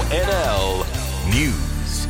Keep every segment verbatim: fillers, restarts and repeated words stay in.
N L News.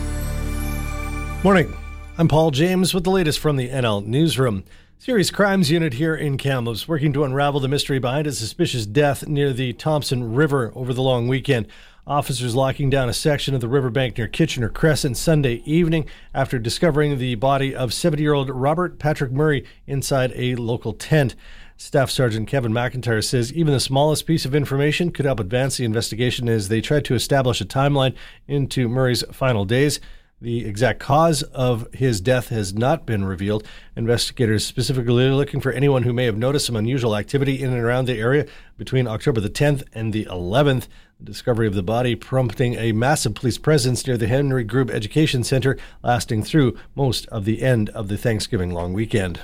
Morning. I'm Paul James with the latest from the N L Newsroom. Serious Crimes Unit here in Kamloops working to unravel the mystery behind a suspicious death near the Thompson River over the long weekend. Officers locking down a section of the riverbank near Kitchener Crescent Sunday evening after discovering the body of seventy-year-old Robert Patrick Murray inside a local tent. Staff Sergeant Kevin McIntyre says even the smallest piece of information could help advance the investigation as they try to establish a timeline into Murray's final days. The exact cause of his death has not been revealed. Investigators specifically are looking for anyone who may have noticed some unusual activity in and around the area between October the tenth and the eleventh. The discovery of the body prompting a massive police presence near the Henry Grube Education Center, lasting through most of the end of the Thanksgiving long weekend.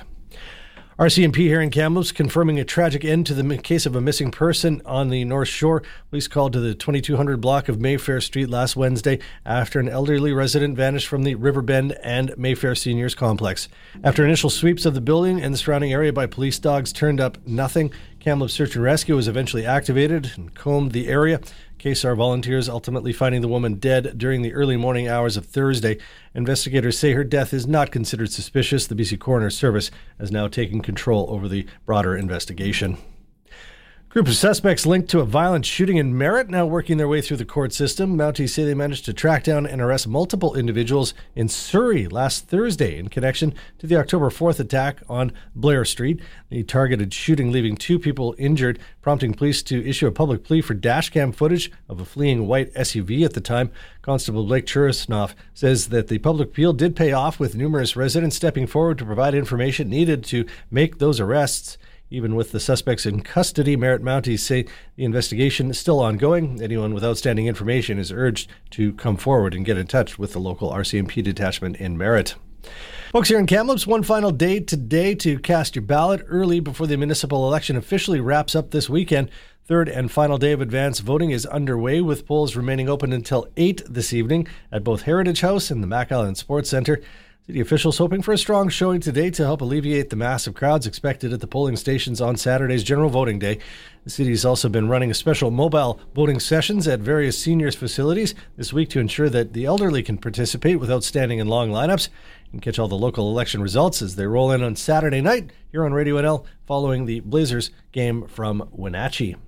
R C M P here in Kamloops confirming a tragic end to the case of a missing person on the North Shore. Police called to the twenty-two hundred block of Mayfair Street last Wednesday after an elderly resident vanished from the Riverbend and Mayfair Seniors Complex. After initial sweeps of the building and the surrounding area by police dogs turned up nothing, Kamloops Search and Rescue was eventually activated and combed the area. K S A R volunteers ultimately finding the woman dead during the early morning hours of Thursday. Investigators say her death is not considered suspicious. The B C Coroner Service has now taken control over the broader investigation. Group of suspects linked to a violent shooting in Merritt now working their way through the court system. Mounties say they managed to track down and arrest multiple individuals in Surrey last Thursday in connection to the October fourth attack on Blair Street. The targeted shooting leaving two people injured, prompting police to issue a public plea for dashcam footage of a fleeing white S U V at the time. Constable Blake Churasnoff says that the public appeal did pay off, with numerous residents stepping forward to provide information needed to make those arrests. Even with the suspects in custody, Merritt Mounties say the investigation is still ongoing. Anyone with outstanding information is urged to come forward and get in touch with the local R C M P detachment in Merritt. Folks, here in Kamloops, one final day today to cast your ballot early before the municipal election officially wraps up this weekend. Third and final day of advance voting is underway, with polls remaining open until eight this evening at both Heritage House and the Mac Island Sports Centre. City officials hoping for a strong showing today to help alleviate the massive crowds expected at the polling stations on Saturday's general voting day. The city has also been running a special mobile voting sessions at various seniors facilities this week to ensure that the elderly can participate without standing in long lineups. You can catch all the local election results as they roll in on Saturday night here on Radio N L following the Blazers game from Wenatchee.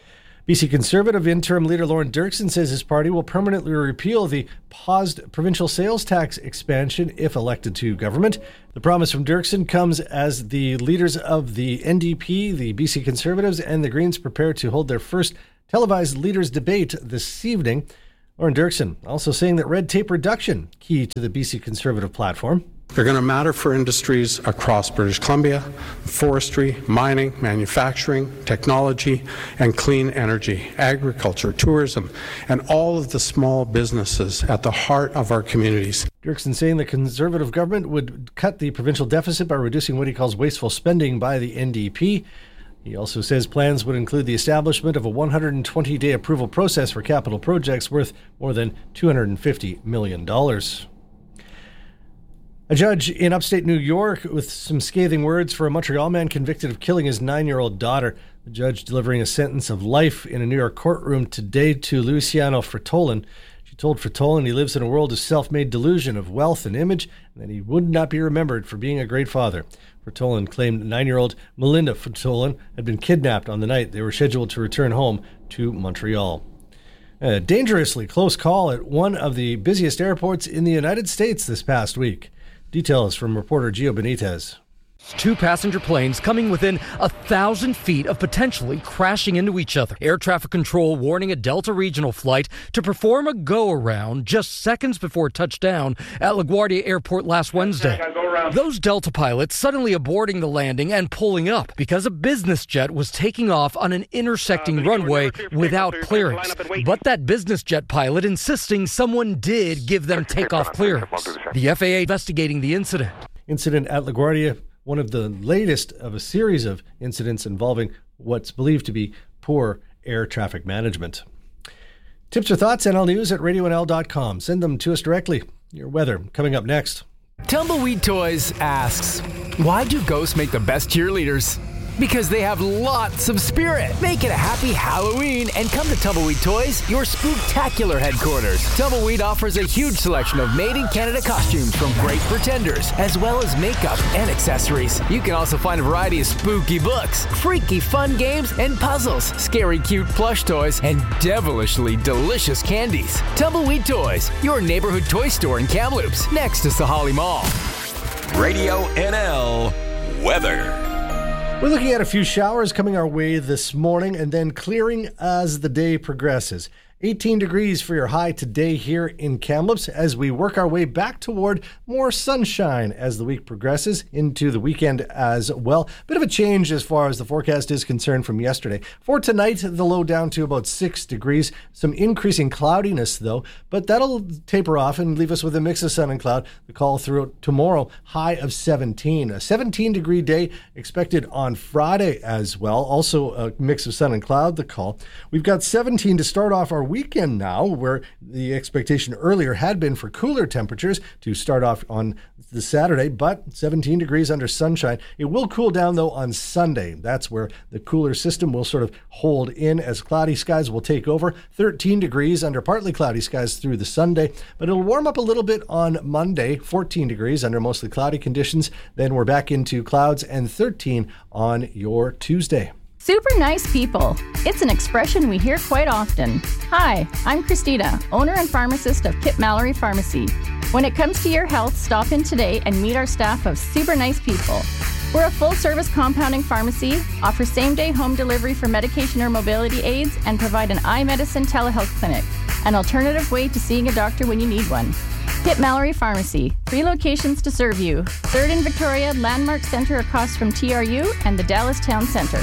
B C Conservative interim leader Lorne Dirksen says his party will permanently repeal the paused provincial sales tax expansion if elected to government. The promise from Dirksen comes as the leaders of the N D P, the B C Conservatives, and the Greens prepare to hold their first televised leaders debate this evening. Lorne Dirksen also saying that red tape reduction key to the B C Conservative platform. They're going to matter for industries across British Columbia: forestry, mining, manufacturing, technology, and clean energy, agriculture, tourism, and all of the small businesses at the heart of our communities. Dirksen saying the Conservative government would cut the provincial deficit by reducing what he calls wasteful spending by the N D P. He also says plans would include the establishment of a one hundred twenty day approval process for capital projects worth more than two hundred fifty million dollars. A judge in upstate New York with some scathing words for a Montreal man convicted of killing his nine-year-old daughter. The judge delivering a sentence of life in a New York courtroom today to Luciano Fratolin. She told Fratolin he lives in a world of self-made delusion of wealth and image, and that he would not be remembered for being a great father. Fratolin claimed nine-year-old Melinda Fratolin had been kidnapped on the night they were scheduled to return home to Montreal. A dangerously close call at one of the busiest airports in the United States this past week. Details from reporter Gio Benitez. Two passenger planes coming within a thousand feet of potentially crashing into each other. Air traffic control warning a Delta regional flight to perform a go-around just seconds before touchdown at LaGuardia Airport last Wednesday. Those Delta pilots suddenly aborting the landing and pulling up because a business jet was taking off on an intersecting uh, runway without clearance. But that business jet pilot insisting someone did give them takeoff clearance. The F A A investigating the incident. Incident at LaGuardia, one of the latest of a series of incidents involving what's believed to be poor air traffic management. Tips or thoughts, N L News at radio n l dot com. Send them to us directly. Your weather coming up next. Tumbleweed Toys asks, why do ghosts make the best cheerleaders? because they have lots of spirit. Make it a happy Halloween and come to Tumbleweed Toys, your spooktacular headquarters. Tumbleweed offers a huge selection of made-in-Canada costumes from great pretenders, as well as makeup and accessories. You can also find a variety of spooky books, freaky fun games and puzzles, scary cute plush toys, and devilishly delicious candies. Tumbleweed Toys, your neighborhood toy store in Kamloops, next to Sahali Mall. Radio N L weather. We're looking at a few showers coming our way this morning and then clearing as the day progresses. eighteen degrees for your high today here in Kamloops as we work our way back toward more sunshine as the week progresses into the weekend as well. Bit of a change as far as the forecast is concerned from yesterday. For tonight, the low down to about six degrees. Some increasing cloudiness though, but that'll taper off and leave us with a mix of sun and cloud. The call through tomorrow, high of seventeen. A seventeen degree day expected on Friday as well. Also a mix of sun and cloud, the call. We've got seventeen to start off our weekend now, where the expectation earlier had been for cooler temperatures to start off on the Saturday, but seventeen degrees under sunshine. It will cool down though on Sunday. That's where the cooler system will sort of hold in as cloudy skies will take over. thirteen degrees under partly cloudy skies through the Sunday, but it'll warm up a little bit on Monday. fourteen degrees under mostly cloudy conditions. Then we're back into clouds and thirteen on your Tuesday. Super nice people. It's an expression we hear quite often. Hi, I'm Christina, owner and pharmacist of Kip Mallory Pharmacy. When it comes to your health, stop in today and meet our staff of super nice people. We're a full-service compounding pharmacy, offer same-day home delivery for medication or mobility aids, and provide an eye medicine telehealth clinic, an alternative way to seeing a doctor when you need one. Kip Mallory Pharmacy, three locations to serve you. Third in Victoria, Landmark Center across from T R U, and the Dallas Town Center.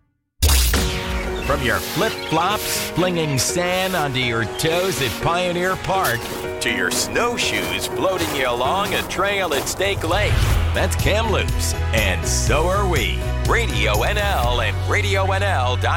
From your flip-flops flinging sand onto your toes at Pioneer Park to your snowshoes floating you along a trail at Stake Lake, that's Kamloops, and so are we. Radio N L and radio N L dot